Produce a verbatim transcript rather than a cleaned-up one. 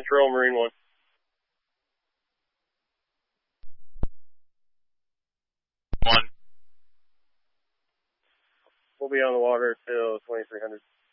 Trail Marine One. One. We'll be on the water till twenty-three hundred.